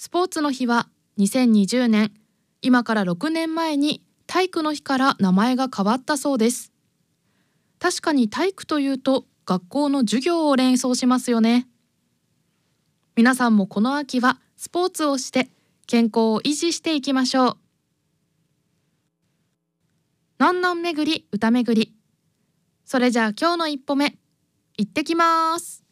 スポーツの日は2020年、今から6年前に体育の日から名前が変わったそうです。確かに体育というと学校の授業を連想しますよね。皆さんもこの秋はスポーツをして健康を維持していきましょう。なんなん巡り歌巡り。それじゃあ今日の一歩目、行ってきます。